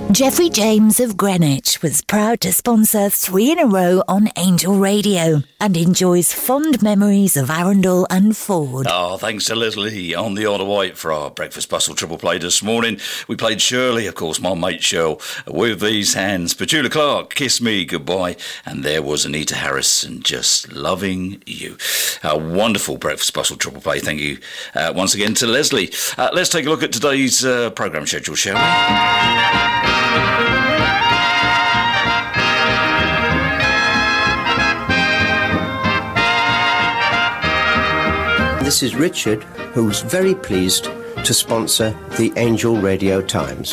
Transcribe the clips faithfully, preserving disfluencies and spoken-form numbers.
Jeffrey James of Greenwich was proud to sponsor three in a row on Angel Radio and enjoys fond memories of Arundel and Ford. Oh, thanks to Leslie on the Isle of Wight for our Breakfast Bustle triple play this morning. We played Shirley, of course, my mate Shirl, With These Hands, Petula Clark, Kiss Me Goodbye, and there was Anita Harrison, Just Loving You. A wonderful Breakfast Bustle triple play. Thank you uh, once again to Leslie. Uh, let's take a look at today's uh, programme schedule, shall we? This is Richard, who's very pleased to sponsor the Angel Radio Times.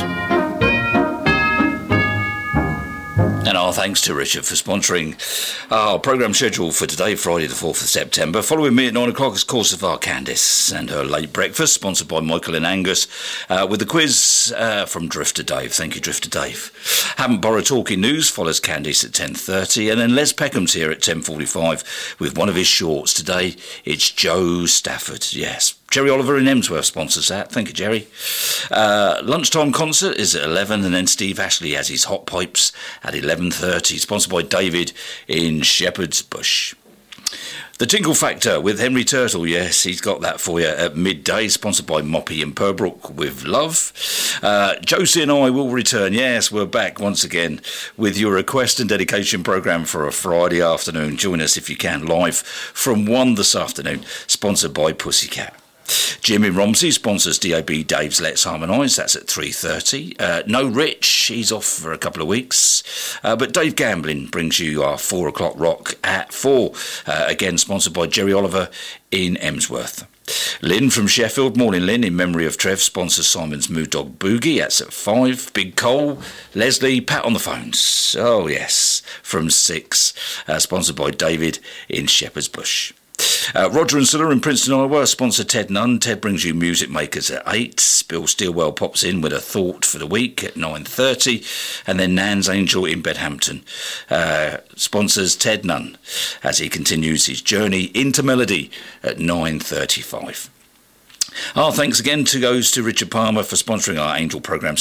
And our thanks to Richard for sponsoring our programme schedule for today, Friday the fourth of September. Following me at nine o'clock is Corsivar Candice and her late breakfast, sponsored by Michael and Angus, uh, with the quiz uh, from Drifter Dave. Thank you, Drifter Dave. Haven't Borough Talking News follows Candice at ten thirty, and then Les Peckham's here at ten forty-five with one of his shorts. Today, it's Joe Stafford, yes. Jerry Oliver in Emsworth sponsors that. Thank you, Jerry. Uh, lunchtime concert is at eleven, and then Steve Ashley has his hot pipes at eleven thirty, sponsored by David in Shepherd's Bush. The Tinkle Factor with Henry Turtle, yes, he's got that for you at midday, sponsored by Moppy and Purbrook with love. Uh, Josie and I will return, yes, we're back once again with your request and dedication programme for a Friday afternoon. Join us if you can, live from one this afternoon, sponsored by Pussycat. Jimmy Romsey sponsors D A B Dave's Let's Harmonise. That's at three thirty. Uh, no Rich, he's off for a couple of weeks. Uh, but Dave Gamblin brings you our four o'clock rock at four. Uh, again, sponsored by Jerry Oliver in Emsworth. Lynn from Sheffield, morning Lynn, in memory of Trev, sponsors Simon's Mood Dog Boogie. That's at five. Big Cole, Leslie, Pat on the phones. Oh yes, from six. Uh, sponsored by David in Shepherd's Bush. Uh, Roger and Silla in Princeton, Iowa, sponsor Ted Nunn. Ted brings you Music Makers at eight. Bill Steelwell pops in with a thought for the week at nine thirty. And then Nan's Angel in Bedhampton uh, sponsors Ted Nunn as he continues his journey into melody at nine thirty-five. Our thanks again to goes to Richard Palmer for sponsoring our Angel programme